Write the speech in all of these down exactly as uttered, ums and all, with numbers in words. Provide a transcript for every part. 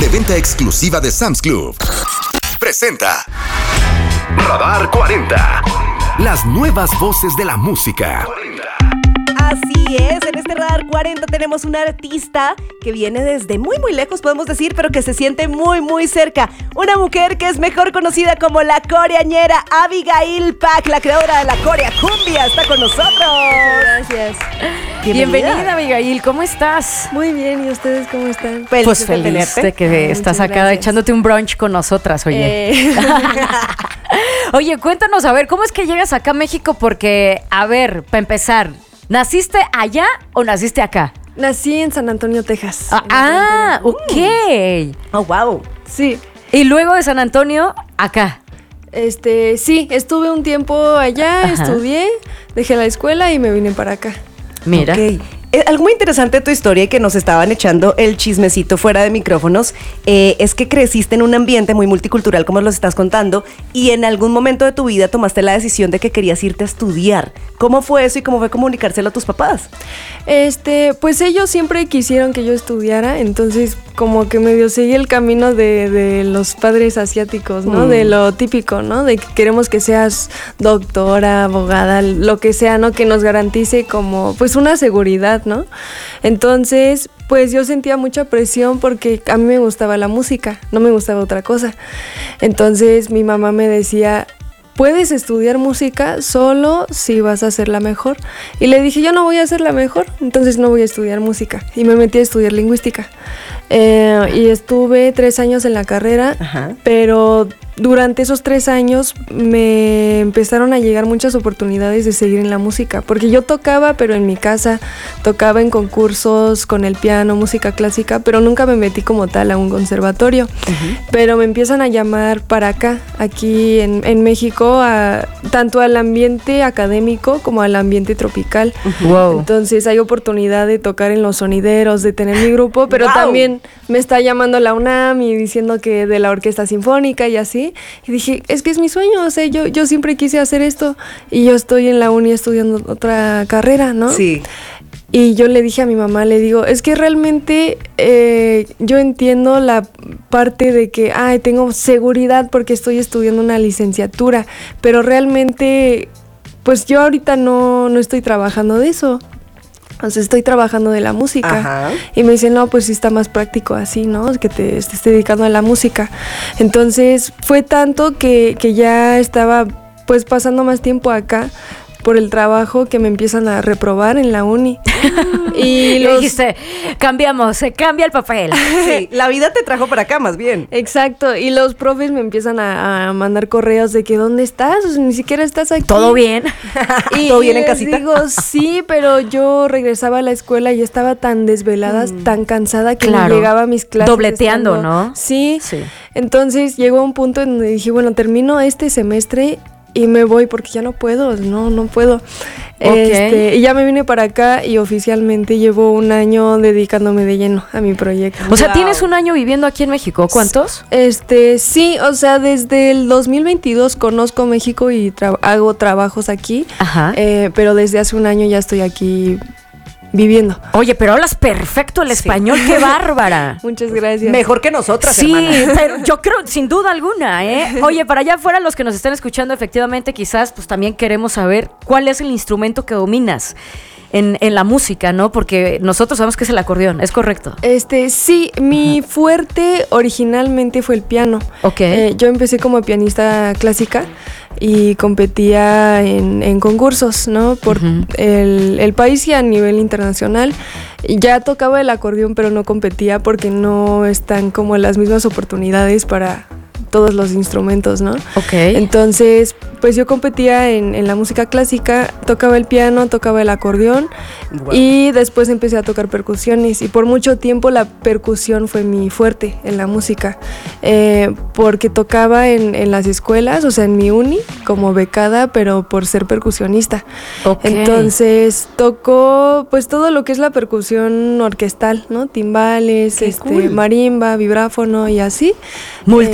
de venta exclusiva de Sam's Club. Presenta Radar cuarenta. Las nuevas voces de la música. Así es, en este Radar cuarenta tenemos una artista que viene desde muy muy lejos, podemos decir, pero que se siente muy muy cerca. Una mujer que es mejor conocida como la coreañera Abigail Pak, la creadora de la Corea Cumbia, está con nosotros. Gracias. Bienvenida, Bienvenida Abigail, ¿cómo estás? Muy bien, ¿y ustedes cómo están? Feliz pues feliz de, tenerte. de que Ay, estás acá gracias. echándote un brunch con nosotras, oye. Eh. Oye, cuéntanos, a ver, ¿cómo es que llegas acá a México? Porque, a ver, para empezar, ¿naciste allá o naciste acá? Nací en San Antonio, Texas. Ah, ah ok. Oh, wow. Sí. Y luego de San Antonio, acá. Este, sí, estuve un tiempo allá, Ajá. estudié, dejé la escuela y me vine para acá. Mira. Okay. Eh, algo muy interesante de tu historia y que nos estaban echando el chismecito fuera de micrófonos eh, es que creciste en un ambiente muy multicultural, como los estás contando, y en algún momento de tu vida tomaste la decisión de que querías irte a estudiar. ¿Cómo fue eso y cómo fue comunicárselo a tus papás? Este, pues ellos siempre quisieron que yo estudiara, entonces como que medio seguí el camino de, de los padres asiáticos, ¿no? Mm. De lo típico, ¿no? De que queremos que seas doctora, abogada, lo que sea, ¿no? Que nos garantice como, pues, una seguridad, ¿no? Entonces, pues yo sentía mucha presión porque a mí me gustaba la música, no me gustaba otra cosa. Entonces mi mamá me decía, puedes estudiar música solo si vas a ser la mejor. Y le dije, yo no voy a ser la mejor, entonces no voy a estudiar música. Y me metí a estudiar lingüística. Eh, y estuve tres años en la carrera, Ajá. pero durante esos tres años me empezaron a llegar muchas oportunidades de seguir en la música, porque yo tocaba, pero en mi casa, tocaba en concursos con el piano, música clásica, pero nunca me metí como tal a un conservatorio. Uh-huh. Pero me empiezan a llamar para acá, aquí en, en México, a, tanto al ambiente académico como al ambiente tropical. Uh-huh. Wow. Entonces hay oportunidad de tocar en los sonideros, de tener mi grupo, pero wow. también me está llamando la UNAM y diciendo que de la orquesta sinfónica y así. Y dije, es que es mi sueño, o sea, yo, yo siempre quise hacer esto y yo estoy en la uni estudiando otra carrera, ¿no? Sí. Y yo le dije a mi mamá, le digo, es que realmente eh, yo entiendo la parte de que, ay, tengo seguridad porque estoy estudiando una licenciatura, pero realmente, pues yo ahorita no, no estoy trabajando de eso. O sea, estoy trabajando de la música. Ajá. Y me dicen, no, pues sí está más práctico así, ¿no? Que te estés dedicando a la música. Entonces, fue tanto que, que ya estaba, pues, pasando más tiempo acá por el trabajo que me empiezan a reprobar en la uni. Y los... dijiste, cambiamos, se cambia el papel. Sí, la vida te trajo para acá, más bien. Exacto, y los profes me empiezan a, a mandar correos de que ¿dónde estás? O sea, ni siquiera estás aquí. ¿Todo bien? Y, ¿Todo bien en les casita? Digo, sí, pero yo regresaba a la escuela y estaba tan desvelada, mm. tan cansada que claro. me llegaba a mis clases. Dobleteando, estando, ¿no? Sí. sí. Entonces llegó un punto en donde dije, bueno, termino este semestre y me voy porque ya no puedo, no, no puedo. Okay. Este, y ya me vine para acá y oficialmente llevo un año dedicándome de lleno a mi proyecto. O sea, wow. ¿Tienes un año viviendo aquí en México? ¿Cuántos? Este, sí, o sea, desde el dos mil veintidós conozco México y tra- hago trabajos aquí. Ajá. Eh, pero desde hace un año ya estoy aquí viviendo. Oye, pero hablas perfecto el español, sí. ¡Qué bárbara! Muchas gracias. Mejor que nosotras, sí, hermana. Pero yo creo, sin duda alguna, ¿eh? Oye, para allá afuera, los que nos están escuchando, efectivamente, quizás, pues también queremos saber cuál es el instrumento que dominas en, en la música, ¿no? Porque nosotros sabemos que es el acordeón, ¿es correcto? Este, sí, mi Ajá. fuerte originalmente fue el piano. Ok. Eh, yo empecé como pianista clásica y competía en, en concursos, ¿no? Por uh-huh. el, el país y a nivel internacional. Ya tocaba el acordeón, pero no competía porque no están como las mismas oportunidades para todos los instrumentos, ¿no? Ok. Entonces, pues yo competía en, en la música clásica, tocaba el piano, tocaba el acordeón wow. y después empecé a tocar percusiones y por mucho tiempo la percusión fue mi fuerte en la música, eh, porque tocaba en, en las escuelas, o sea, en mi uni, como becada, pero por ser percusionista. Okay. Entonces, tocó pues todo lo que es la percusión orquestal, ¿no? Timbales, Qué este, cool. marimba, vibráfono y así. Multiinstrumental.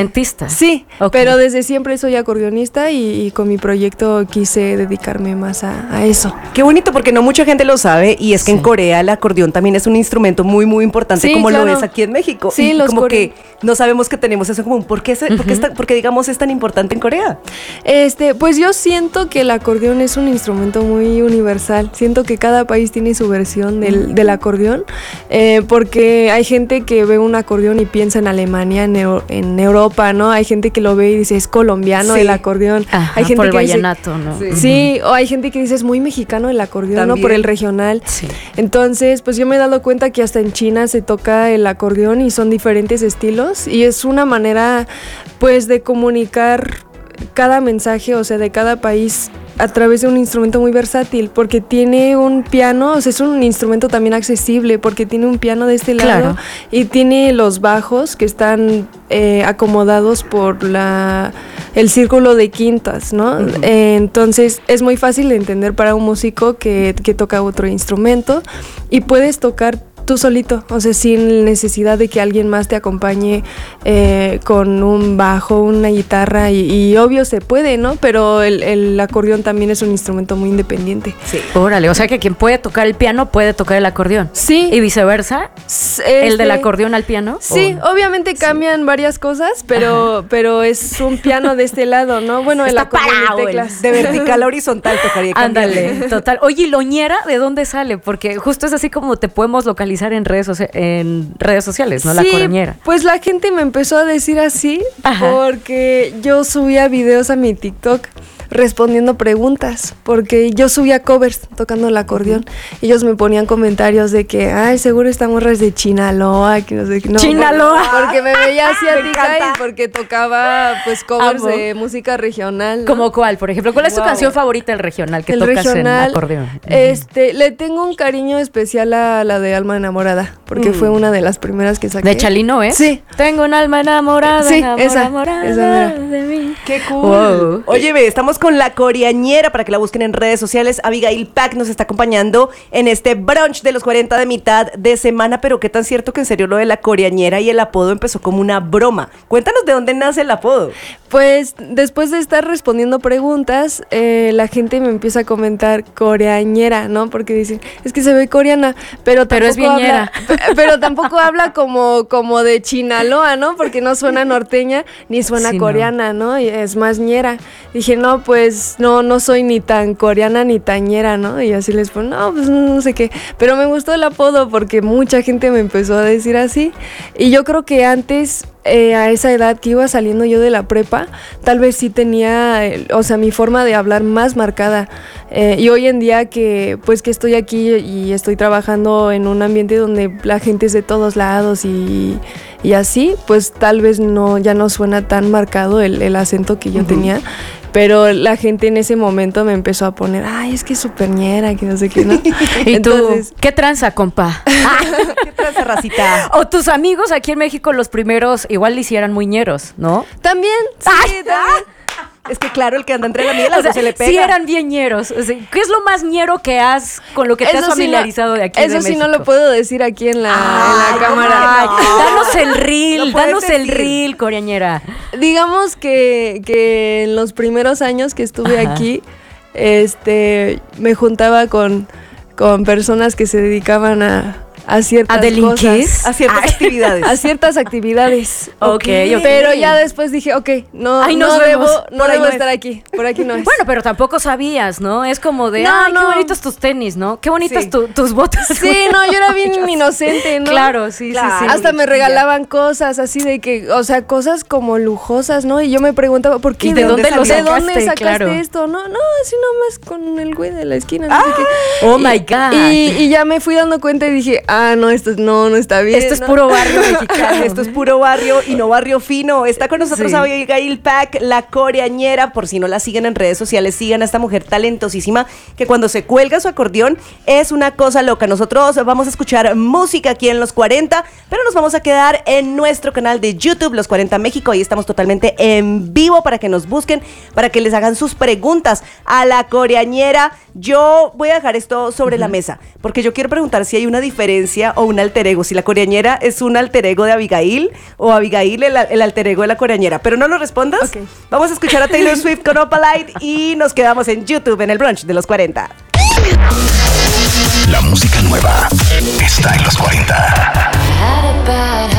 instrumentista. Sí, Okay. pero desde siempre soy acordeonista y, y con mi proyecto quise dedicarme más a, a eso. Qué bonito, porque no mucha gente lo sabe, y es que Sí. en Corea el acordeón también es un instrumento muy, muy importante, Sí, como claro. lo es aquí en México. Sí, y los como core- que no sabemos que tenemos eso en común. ¿Por qué, se- por qué está- por qué, digamos, es tan importante en Corea? Este, pues yo siento que el acordeón es un instrumento muy universal. Siento que cada país tiene su versión del, del acordeón, eh, porque hay gente que ve un acordeón y piensa en Alemania, en, Eu- en Europa, ¿no? Hay gente que lo ve y dice es colombiano Sí. el acordeón. Ajá, hay gente por el que dice, vallenato, ¿no? Sí. sí, o hay gente que dice es muy mexicano el acordeón, ¿no? También. Por el regional. Sí. Entonces, pues yo me he dado cuenta que hasta en China se toca el acordeón y son diferentes estilos y es una manera, pues, de comunicar cada mensaje, o sea, de cada país a través de un instrumento muy versátil, porque tiene un piano, o sea, es un instrumento también accesible, porque tiene un piano de este lado Claro. y tiene los bajos que están eh, acomodados por la el círculo de quintas, ¿no? Ujú. Eh, entonces es muy fácil de entender para un músico que, que toca otro instrumento y puedes tocar tú solito, o sea, sin necesidad de que alguien más te acompañe eh, con un bajo, una guitarra y, y obvio se puede, ¿no? Pero el, el acordeón también es un instrumento muy independiente. Sí. Órale, o sea que quien puede tocar el piano puede tocar el acordeón. Sí. Y viceversa, S- el del este, acordeón al piano. Sí, ¿O? obviamente cambian varias cosas, pero, pero es un piano de este lado, ¿no? Bueno, el Está acordeón parado, de el- teclas. de vertical a horizontal tocaría cambiarle. Ándale, total. Oye, ¿y Loñera de dónde sale? Porque justo es así como te podemos localizar en redes, socia- en redes sociales, ¿no? La Sí, coreñera. pues la gente me empezó a decir así Ajá. porque yo subía videos a mi TikTok respondiendo preguntas, porque yo subía covers tocando el acordeón y ellos me ponían comentarios de que, ay, seguro esta morra es de Chinaloa, que no sé qué. No, Chinaloa. Porque, porque me veía Me asiática encanta. y porque tocaba pues covers Amo. de música regional, ¿no? ¿Como cuál, por ejemplo? ¿Cuál es tu Wow. canción favorita del regional que el tocas regional, en acordeón? este, le tengo un cariño especial a la de Alma Enamorada, porque Mm. fue una de las primeras que saqué. De Chalino, ¿eh? Sí. Tengo un alma enamorada, Sí, enamorada, esa, enamorada esa mera. de mí. ¡Qué cool! Wow. Oye, ve, estamos con la coreañera para que la busquen en redes sociales. Abigail Pack nos está acompañando en este brunch de los cuarenta de mitad de semana. Pero qué tan cierto que en serio lo de la coreañera y el apodo empezó como una broma. Cuéntanos de dónde nace el apodo. Pues después de estar respondiendo preguntas, eh, la gente me empieza a comentar coreañera, ¿no? Porque dicen, es que se ve coreana, pero Pero es tampoco viñera. habla, pe- pero tampoco habla como, como de Chinaloa, ¿no? Porque no suena norteña ni suena Sí, no. coreana, ¿no? Y es más ñera. Dije, no, pues no, no soy ni tan coreana ni tan ñera, ¿no? Y así les pongo, no, pues no, no sé qué. Pero me gustó el apodo porque mucha gente me empezó a decir así. Y yo creo que antes, eh, a esa edad que iba saliendo yo de la prepa, tal vez sí tenía, eh, o sea, mi forma de hablar más marcada. Eh, y hoy en día que, pues que estoy aquí y estoy trabajando en un ambiente donde la gente es de todos lados y, y así, pues tal vez no, ya no suena tan marcado el, el acento que yo tenía. Pero la gente en ese momento me empezó a poner, ay, es que es súper ñera, que no sé qué, ¿no? ¿Y Entonces, tú? ¿Qué tranza, compa? ¿Qué traza, racita? O tus amigos aquí en México, los primeros, igual le hicieran muy ñeros, ¿no? también, sí, también. Es que claro, el que anda entre la miel, O sea, se le pega. sí eran bien ñeros. O sea, ¿qué es lo más ñero que has, con lo que te has Eso sí no- familiarizado de aquí Eso de sí no México? lo puedo decir aquí en la, en la Ay, cámara. ¿cómo que no? Danos el reel, Lo puedes danos el decir. reel, coreañera. Digamos que, que en los primeros años que estuve Ajá. aquí, este, me juntaba con, con personas que se dedicaban a, a ciertas ¿A delinquir? cosas. A ciertas Ay. actividades. A ciertas actividades. Ok, ok. Pero ya después dije, ok, no, Ay, no nos debo, vemos. no Por ahí debo no es. estar aquí. Por aquí no es. Bueno, pero tampoco sabías, ¿no? Es como de, No, ay, qué no. bonitos tus tenis, ¿no? Qué bonitas Sí. tu- tus botas. sí, no, yo era bien inocente, ¿no? Claro, sí, Claro. sí, sí. Hasta me regalaban cosas así de que, o sea, cosas como lujosas, ¿no? Y yo me preguntaba, ¿por qué? ¿Y de dónde lo ¿De dónde sacaste? sacaste Claro. esto? No, no, así nomás con el güey de la esquina. No sé qué. Oh my God. Y, y ya me fui dando cuenta y dije, ah, no, esto no, no está bien. Esto es ¿no? puro barrio mexicano. Esto es puro barrio y no barrio fino. Está con nosotros Sí. Abigail Pack, la coreañera. Por si no la siguen en redes sociales, sigan a esta mujer talentosísima que cuando se cuelga su acordeón es una cosa loca. Nosotros vamos a escuchar música aquí en Los cuarenta, pero nos vamos a quedar en nuestro canal de YouTube, Los cuarenta México. Ahí estamos totalmente en vivo para que nos busquen, para que les hagan sus preguntas a la coreañera. Yo voy a dejar esto sobre uh-huh. la mesa, porque yo quiero preguntar si hay una diferencia o un alter ego, si la coreañera es un alter ego de Abigail o Abigail el, el alter ego de la coreañera. Pero no lo respondas. Okay. Vamos a escuchar a Taylor Swift con Opalite y nos quedamos en YouTube en el brunch de los cuarenta. La música nueva está en los cuarenta. Had a bad